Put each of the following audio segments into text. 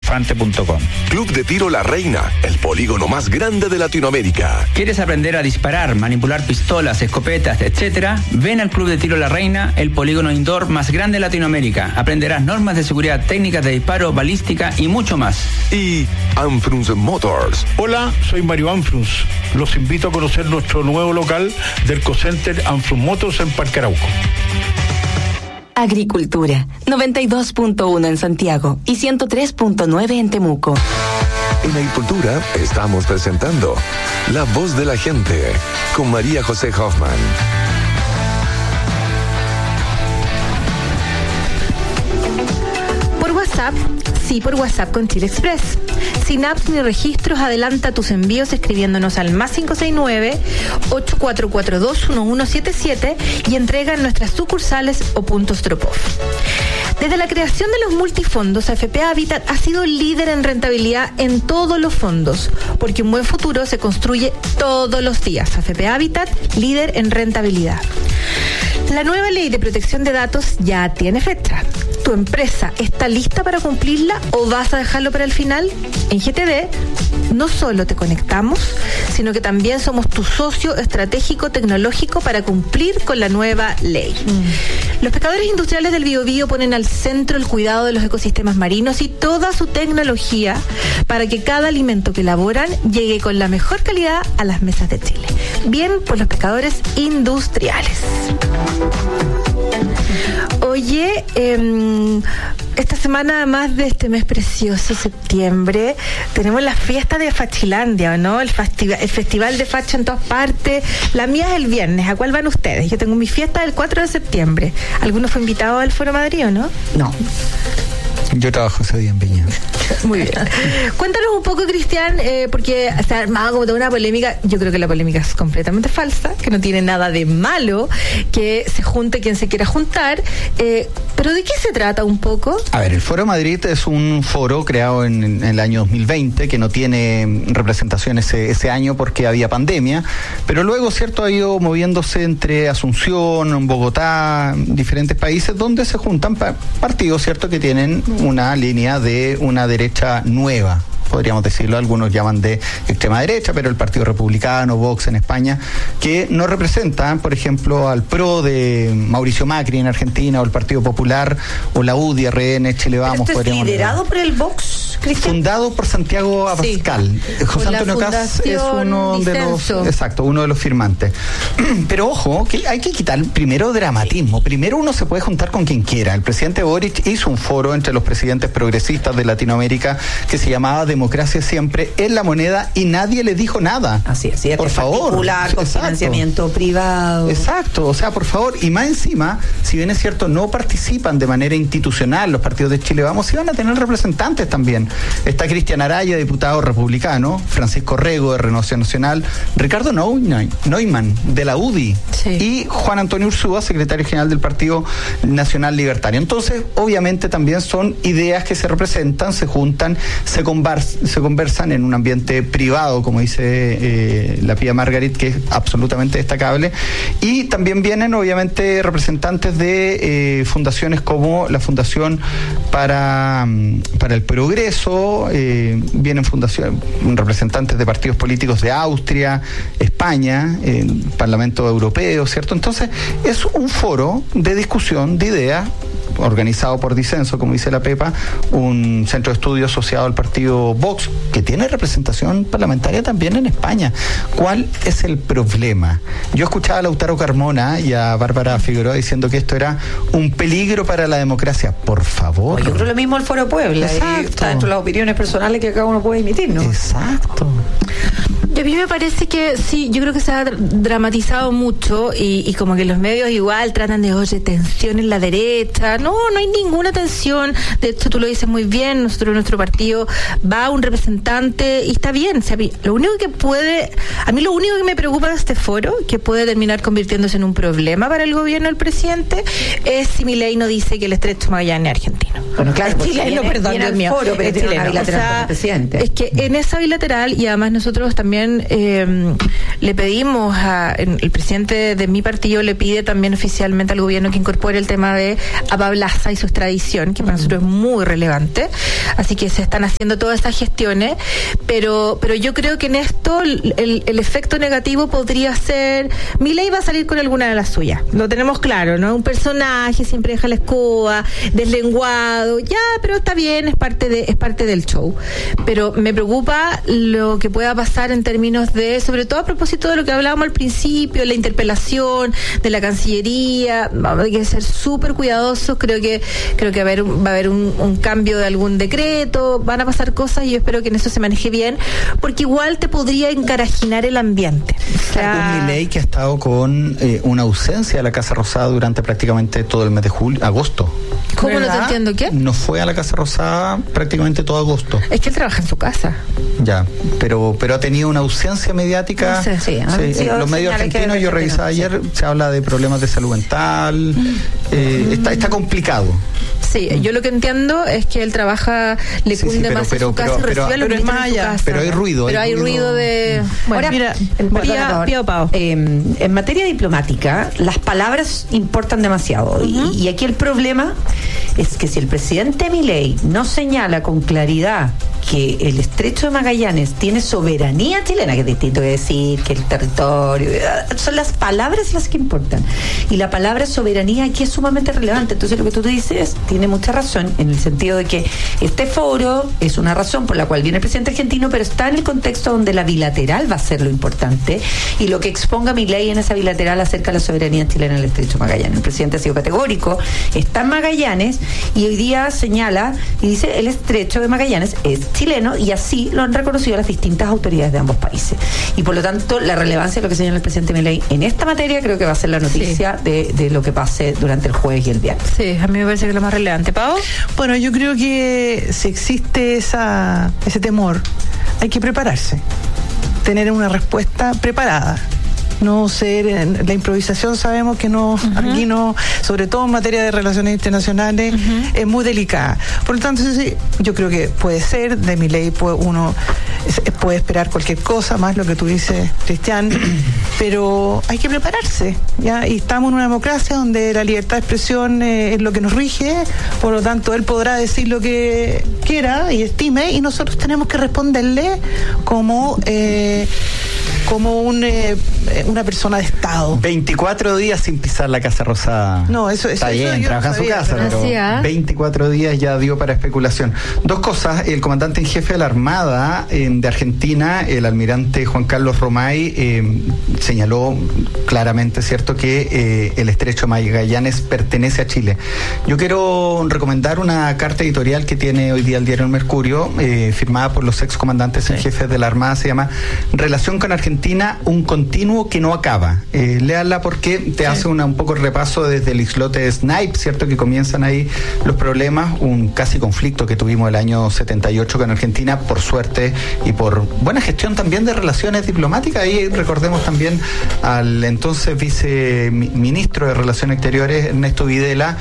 infante.com. Club de Tiro La Reina, el polígono más grande de Latinoamérica. ¿Quieres aprender a disparar, manipular pistolas, escopetas, etcétera? Ven al Club de Tiro La Reina, el polígono indoor más grande de Latinoamérica. Aprenderás normas de seguridad, técnicas de disparo, balística y mucho más. Y Anfrunz Motors. Hola, soy Mario Anfrunz. Los invito a conocer nuestro nuevo local del Ecocenter Anfrunz Motors en Parque Arauco. Agricultura, 92.1 en Santiago y 103.9 en Temuco. En Agricultura estamos presentando La Voz de la Gente con María José Hoffman. Por WhatsApp, sí, por WhatsApp con Chile Express. Sin apps ni registros, adelanta tus envíos escribiéndonos al +569-8442-1177 y entrega en nuestras sucursales o puntos drop-off. Desde la creación de los multifondos, AFP Habitat ha sido líder en rentabilidad en todos los fondos, porque un buen futuro se construye todos los días. AFP Habitat, líder en rentabilidad. La nueva ley de protección de datos ya tiene fecha. ¿Tu empresa está lista para cumplirla o vas a dejarlo para el final? En GTD no solo te conectamos, sino que también somos tu socio estratégico tecnológico para cumplir con la nueva ley. Los pescadores industriales del Biobío ponen al centro el cuidado de los ecosistemas marinos y toda su tecnología para que cada alimento que elaboran llegue con la mejor calidad a las mesas de Chile. Bien por los pescadores industriales. Oye, esta semana, además de este mes precioso, septiembre, tenemos la fiesta de Fachilandia, ¿no? El festival de facha en todas partes. La mía es el viernes. ¿A cuál van ustedes? Yo tengo mi fiesta el 4 de septiembre. ¿Alguno fue invitado al Foro Madrid o no? No. Yo trabajo ese día en Viña. Muy bien. Cuéntanos un poco, Cristian, porque se ha armado como toda una polémica. Yo creo que la polémica es completamente falsa, que no tiene nada de malo, que se junte quien se quiera juntar. ¿Pero de qué se trata un poco? A ver, el Foro Madrid es un foro creado en el año 2020, que no tiene representación ese año porque había pandemia, pero luego, ¿cierto?, ha ido moviéndose entre Asunción, Bogotá, diferentes países donde se juntan partidos, ¿cierto?, que tienen una línea de una derecha nueva, podríamos decirlo, algunos llaman de extrema derecha, pero el Partido Republicano, Vox en España, que no representan, por ejemplo, al PRO de Mauricio Macri en Argentina, o el Partido Popular, o la UDI, RN, Chile Vamos. ¿Esto es liderado por el Vox, Cristian? Fundado por Santiago Abascal. Sí. José Antonio Caz es uno de los firmantes. Pero ojo, que hay que quitar primero dramatismo. Primero uno se puede juntar con quien quiera. El presidente Boric hizo un foro entre los presidentes progresistas de Latinoamérica que se llamaba Democracia Siempre en la Moneda y nadie le dijo nada. Así es, por favor. Particular, con financiamiento privado. Exacto, o sea, por favor, y más encima, si bien es cierto, no participan de manera institucional los partidos de Chile Vamos, y van a tener representantes también. Está Cristian Araya, diputado republicano, Francisco Rego, de Renovación Nacional, Ricardo Neumann, de la UDI, sí, y Juan Antonio Ursúa, secretario general del Partido Nacional Libertario. Entonces, obviamente también son ideas que se representan, se juntan, se conversan en un ambiente privado, como dice la Pía Margarit, que es absolutamente destacable, y también vienen obviamente representantes de fundaciones como la Fundación para el Progreso, vienen representantes de partidos políticos de Austria, España, Parlamento Europeo, ¿cierto? Entonces es un foro de discusión de ideas organizado por Disenso, como dice la Pepa, un centro de estudios asociado al partido Vox, que tiene representación parlamentaria también en España. ¿Cuál es el problema? Yo escuchaba a Lautaro Carmona y a Bárbara Figueroa diciendo que esto era un peligro para la democracia. Por favor. Yo creo lo mismo el Foro Puebla. Está dentro de las opiniones personales que cada uno puede emitir, ¿no? Exacto. A mí me parece que sí, yo creo que se ha dramatizado mucho y como que los medios igual tratan de, oye, tensión en la derecha. No hay ninguna tensión. De hecho, tú lo dices muy bien, nosotros, nuestro partido, va un representante y está bien. O sea, lo único que me preocupa de este foro, que puede terminar convirtiéndose en un problema para el gobierno del presidente, es si Milei no dice que el Estrecho Magallanes es argentino. Bueno, claro, es chileno, perdón, Dios mío. Foro, pero es chileno. O sea, es que en esa bilateral, y además nosotros también también le pedimos el presidente de mi partido le pide también oficialmente al gobierno que incorpore el tema de Abba Blaza y su extradición, que para nosotros es muy relevante. Así que se están haciendo todas esas gestiones, pero yo creo que en esto el efecto negativo podría ser, Milei va a salir con alguna de las suyas, lo tenemos claro, ¿no? Un personaje, siempre deja la escoba, deslenguado, ya, pero está bien, es parte del show. Pero me preocupa lo que pueda pasar en términos de, sobre todo a propósito de lo que hablábamos al principio, la interpelación de la Cancillería. Hay que ser súper cuidadosos. Creo que va a haber un cambio de algún decreto, van a pasar cosas y yo espero que en eso se maneje bien, porque igual te podría encarajinar el ambiente. O sea, un Milei que ha estado con una ausencia de la Casa Rosada durante prácticamente todo el mes de agosto. ¿Cómo? ¿Verdad? No te entiendo, ¿qué? No fue a la Casa Rosada prácticamente todo agosto. Es que él trabaja en su casa. Ya, pero ha tenido una ausencia mediática. No sé, sí, en los medios argentinos, yo revisaba ayer, se habla de problemas de salud mental. Está complicado. Sí, yo lo que entiendo es que él trabaja, le cunde más en su casa y recibe a los ministros en su casa. Pero hay ruido. Pero hay ruido de... Bueno, ahora, mira, en materia diplomática, las palabras importan demasiado. Y aquí el problema es que si el presidente Milei no señala con claridad que el Estrecho de Magallanes tiene soberanía chilena, que es distinto que decir que el territorio, son las palabras las que importan, y la palabra soberanía aquí es sumamente relevante. Entonces lo que tú te dices tiene mucha razón, en el sentido de que este foro es una razón por la cual viene el presidente argentino, pero está en el contexto donde la bilateral va a ser lo importante, y lo que exponga Milei en esa bilateral acerca de la soberanía chilena en el Estrecho de Magallanes. El presidente ha sido categórico, está en Magallanes, y hoy día señala y dice el Estrecho de Magallanes es chileno, y así lo han reconocido las distintas autoridades de ambos países. Y por lo tanto, la relevancia de lo que señala el presidente Milei en esta materia creo que va a ser la noticia de lo que pase durante el jueves y el viernes. Sí, a mí me parece que es lo más relevante. ¿Pau? Bueno, yo creo que si existe ese temor, hay que prepararse, tener una respuesta preparada. No ser la improvisación, sabemos que no, aquí no, sobre todo en materia de relaciones internacionales, es muy delicada. Por lo tanto, sí, yo creo que puede ser, de Milei uno puede esperar cualquier cosa, más lo que tú dices, Cristian, pero hay que prepararse, ¿ya? Y estamos en una democracia donde la libertad de expresión es lo que nos rige, por lo tanto él podrá decir lo que quiera y estime, y nosotros tenemos que responderle como una persona de Estado. 24 días sin pisar la Casa Rosada. No, eso está bien, trabaja en su casa, pero 24 días ya dio para especulación. Dos cosas: el comandante en jefe de la Armada de Argentina, el almirante Juan Carlos Romay, señaló claramente, ¿cierto?, que el Estrecho de Magallanes pertenece a Chile. Yo quiero recomendar una carta editorial que tiene hoy día el diario El Mercurio, firmada por los excomandantes en jefe de la Armada. Se llama Relación con Argentina, un continuo que no acaba. Léanla porque te hace un poco el repaso desde el islote de Snipe, ¿cierto?, que comienzan ahí los problemas, un casi conflicto que tuvimos el año 78 con Argentina, por suerte y por buena gestión también de relaciones diplomáticas. Ahí recordemos también al entonces viceministro de Relaciones Exteriores, Ernesto Videla,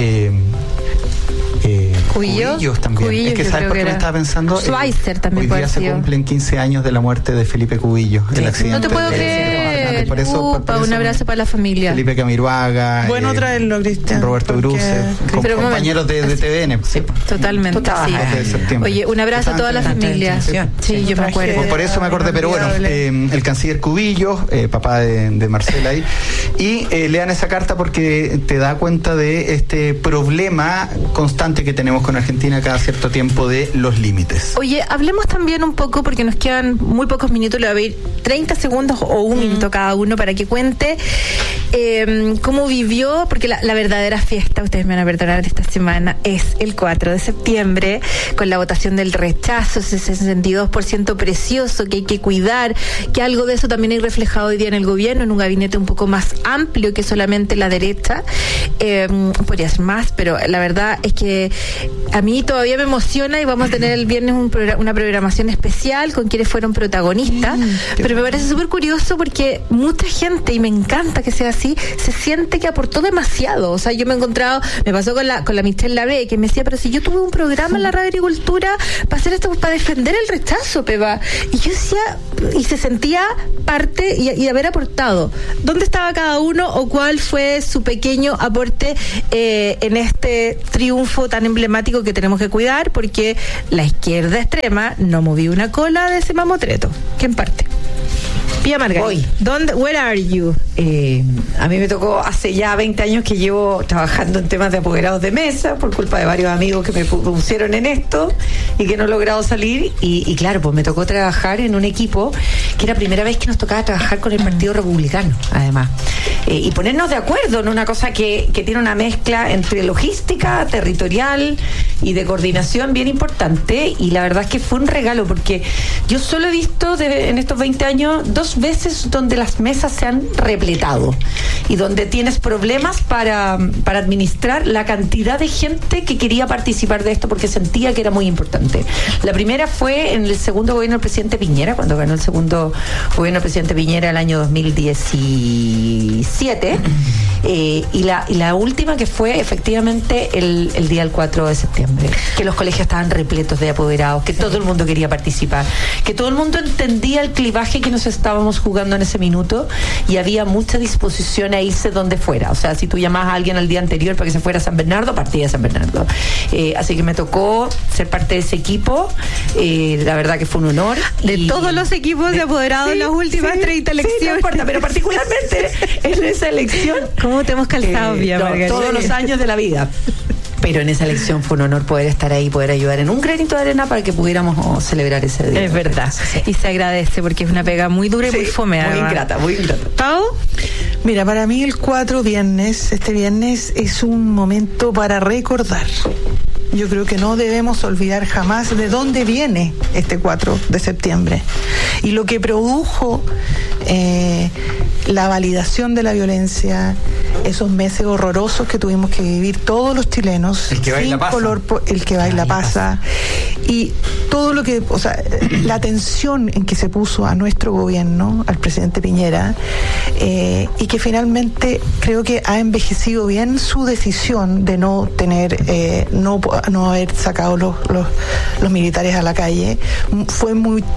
Cubillos también. Cubillos, es que ¿sabes por qué me estaba pensando? Schweizer también. Hoy día se cumplen 15 años de la muerte de Felipe Cubillos, el accidente. No te puedo creer. Por eso, un abrazo para la familia. Felipe Camiroaga. Bueno, traerlo, Cristian. Roberto Bruce, compañeros de TVN. Sí, totalmente. Sí. Oye, un abrazo a toda la familia. Sí, yo me acuerdo. Por eso me acordé, pero bueno, el canciller Cubillos, papá de Marcela ahí, y lean esa carta porque te da cuenta de este problema constante que tenemos con Argentina cada cierto tiempo de los límites. Oye, hablemos también un poco, porque nos quedan muy pocos minutos, le voy a ir 30 segundos o un minuto cada uno para que cuente cómo vivió, porque la verdadera fiesta, ustedes me van a perdonar, de esta semana es el 4 de septiembre, con la votación del rechazo, ese 62% precioso que hay que cuidar, que algo de eso también hay reflejado hoy día en el gobierno, en un gabinete un poco más amplio que solamente la derecha, podría ser más, pero la verdad es que a mí todavía me emociona, y vamos a tener el viernes una programación especial con quienes fueron protagonistas, pero me parece súper curioso porque mucha gente, y me encanta que sea así, así, se siente que aportó demasiado. O sea, yo me pasó con la Michelle Lavé, que me decía, pero si yo tuve un programa en la Radio Agricultura para hacer esto, para defender el rechazo, Pepa. Y yo decía, y se sentía parte y haber aportado. ¿Dónde estaba cada uno o cuál fue su pequeño aporte en este triunfo tan emblemático que tenemos que cuidar? Porque la izquierda extrema no movió una cola de ese mamotreto. ¿Quién parte? Pía Margarita, where are you? A mí me tocó hace ya 20 años que llevo trabajando en temas de apoderados de mesa por culpa de varios amigos que me pusieron en esto y que no he logrado salir y claro, pues me tocó trabajar en un equipo que era la primera vez que nos tocaba trabajar con el Partido Republicano, además, y ponernos de acuerdo en una cosa que tiene una mezcla entre logística, territorial y de coordinación bien importante, y la verdad es que fue un regalo porque yo solo he visto en estos 20 años 2 veces donde las mesas se han repletado y donde tienes problemas para administrar la cantidad de gente que quería participar de esto porque sentía que era muy importante. La primera fue en el segundo gobierno del presidente Piñera, cuando ganó el segundo gobierno del presidente Piñera el año 2017, y la última que fue efectivamente el día del 4 de septiembre, que los colegios estaban repletos de apoderados, que todo el mundo quería participar, que todo el mundo entendía el clivaje que nos estábamos jugando en ese minuto y había mucha disposición a irse donde fuera. O sea, si tú llamabas a alguien el día anterior para que se fuera a San Bernardo, partía de San Bernardo. Así que me tocó ser parte de ese equipo. La verdad que fue un honor. De todos los equipos de apoderados en las últimas 30 elecciones. Sí, no importa, pero particularmente en esa elección. ¿Cómo te hemos calzado, todos los años de la vida. Pero en esa elección fue un honor poder estar ahí, poder ayudar en un granito de arena para que pudiéramos celebrar ese día. Es verdad. Sí. Y se agradece porque es una pega muy dura y muy fome. Muy ingrata, muy ingrata. ¿Pau? Mira, para mí el 4 viernes, este viernes, es un momento para recordar. Yo creo que no debemos olvidar jamás de dónde viene este 4 de septiembre y lo que produjo la validación de la violencia, esos meses horrorosos que tuvimos que vivir todos los chilenos, el que baila pasa, el que baila pasa, y todo lo que, o sea, la tensión en que se puso a nuestro gobierno, al presidente Piñera, y que finalmente creo que ha envejecido bien su decisión de no tener, no haber sacado los militares a la calle. Fue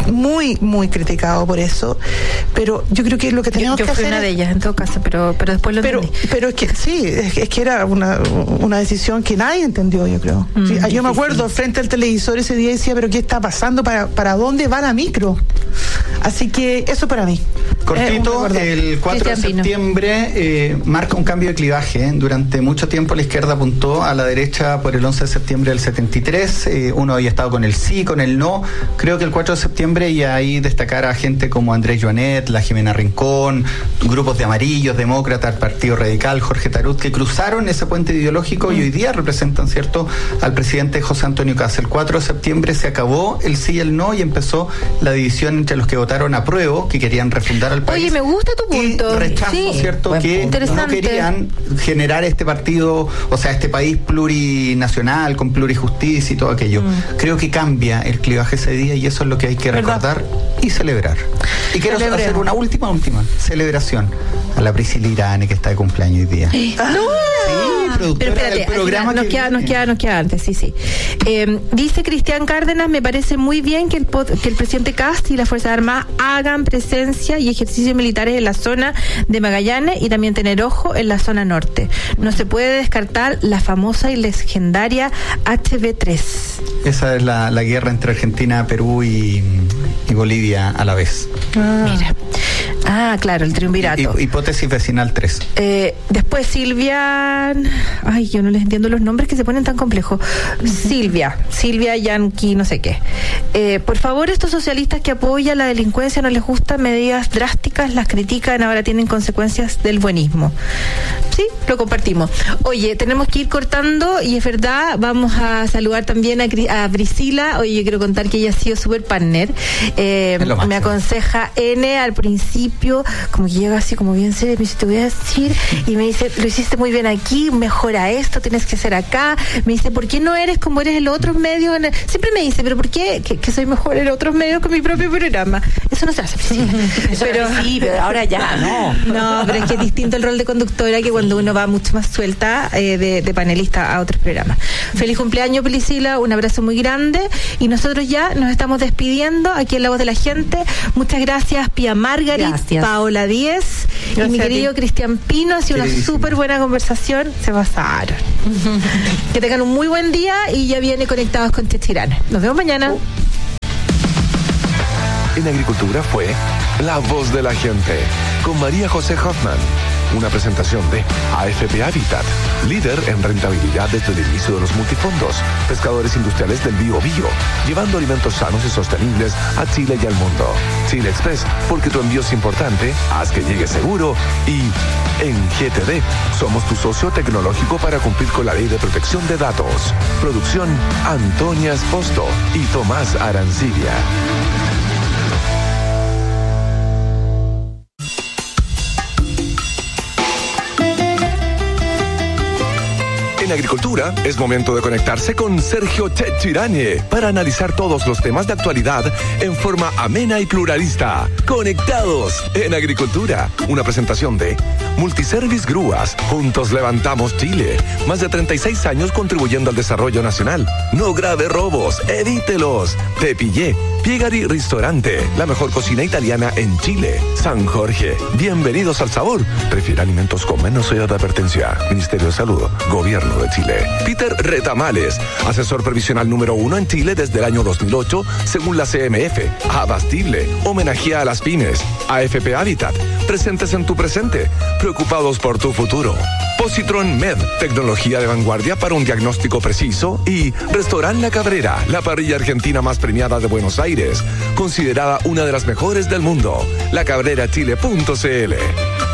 muy criticado por eso, pero yo creo que lo que tenemos que hacer, yo fui una de ellas en todo caso, pero después lo entendí. Pero es que sí, es que era una decisión que nadie entendió, yo creo. Sí, yo me acuerdo frente al televisor ese día y decía, pero ¿qué está pasando? ¿Para dónde va la micro? Así que eso para mí. Cortito, el 4 de septiembre marca un cambio de clivaje. Durante mucho tiempo la izquierda apuntó a la derecha por el 11 de septiembre del 73. Uno había estado con el sí, con el no. Creo que el 4 de septiembre, y ahí destacar a gente como Andrés Joanet, la Jimena Rincón, grupos de amarillos, demócratas, Partido Radical, Jorge Tarut, que cruzaron ese puente ideológico y hoy día representan, ¿cierto?, al presidente José Antonio Kast. El 4 de septiembre se acabó el sí y el no y empezó la división entre los que votaron apruebo, que querían refundar al país. Oye, me gusta tu punto. Y rechazo, sí, ¿cierto?, que no querían generar este partido, o sea, este país plurinacional, con plurijusticia y todo aquello. Creo que cambia el clivaje ese día y eso es lo que hay que recordar y celebrar. Y quiero hacer una última celebración a la Priscila Irane, que está de cumpleaños hoy día. ¡No! Sí, productora pero espérate, del programa. Nos queda antes, sí. Dice Cristian Cárdenas, me parece muy bien que el presidente Kast y las Fuerzas Armadas hagan presencia y ejercicios militares en la zona de Magallanes y también tener ojo en la zona norte. No se puede descartar la famosa y legendaria HB3. Esa es la guerra entre Argentina, Perú y Bolivia a la vez. Mira. Claro, el triunvirato. Hipótesis vecinal 3. Después Silvia... Ay, yo no les entiendo los nombres que se ponen tan complejos. Silvia Yankee, no sé qué. Por favor, estos socialistas que apoyan la delincuencia, no les gustan medidas drásticas, las critican, ahora tienen consecuencias del buenismo. Sí, lo compartimos. Oye, tenemos que ir cortando y es verdad, vamos a saludar también a Priscila. Oye, yo quiero contar que ella ha sido súper partner. Me aconseja N al principio, como que llega así como bien serio, me dice, te voy a decir, y me dice, lo hiciste muy bien aquí, mejora esto, tienes que hacer acá. Me dice, ¿por qué no eres como eres en los otros medios? Siempre me dice, pero ¿por qué que soy mejor en otros medios que mi propio programa? Eso no se hace, Priscila. pero ahora ya, no. No, pero es que es distinto el rol de conductora que cuando uno va mucho más suelta de panelista a otros programas. Feliz cumpleaños, Priscila, un abrazo muy grande y nosotros ya nos estamos despidiendo aquí en La Voz de la Gente. Muchas gracias, Pia Margarit, Paola Díez y mi querido Cristian Pino. Ha sido una súper buena conversación. Se pasaron. Que tengan un muy buen día y ya viene Conectados con Chechirana. Nos vemos mañana. En Agricultura fue La Voz de la Gente con María José Hoffman. Una presentación de AFP Habitat, líder en rentabilidad desde el inicio de los multifondos. Pescadores industriales del Bío, llevando alimentos sanos y sostenibles a Chile y al mundo. Chile Express, porque tu envío es importante, haz que llegue seguro. Y en GTD, somos tu socio tecnológico para cumplir con la Ley de Protección de Datos. Producción, Antonia Esposto y Tomás Arancibia. En Agricultura es momento de conectarse con Sergio Chechirane para analizar todos los temas de actualidad en forma amena y pluralista. Conectados en Agricultura, una presentación de Multiservice Grúas. Juntos levantamos Chile. Más de 36 años contribuyendo al desarrollo nacional. No grave robos, evítelos. Pepillé, Piegari Ristorante, la mejor cocina italiana en Chile. San Jorge, bienvenidos al sabor. Refiere alimentos con menos sodio de advertencia. Ministerio de Salud, Gobierno de Chile. Peter Retamales, asesor previsional número 1 en Chile desde el año 2008, según la CMF. Abastible, homenajea a las pymes. AFP Habitat, presentes en tu presente, preocupados por tu futuro. Positron Med, tecnología de vanguardia para un diagnóstico preciso. Y Restaurant La Cabrera, la parrilla argentina más premiada de Buenos Aires, considerada una de las mejores del mundo. lacabrerachile.cl.